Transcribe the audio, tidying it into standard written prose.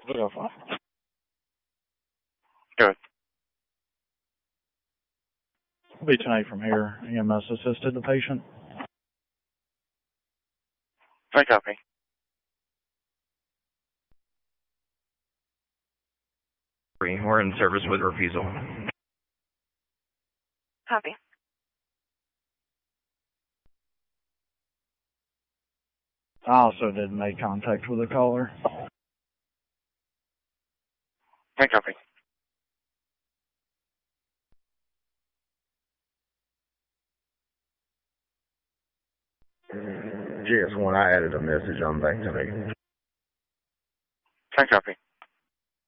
Verify. Good. Be tonight from here. EMS assisted the patient. I copy. We're in service with refusal. Copy. I also didn't make contact with the caller. I copy. GS1, I added a message on back to me. I copy.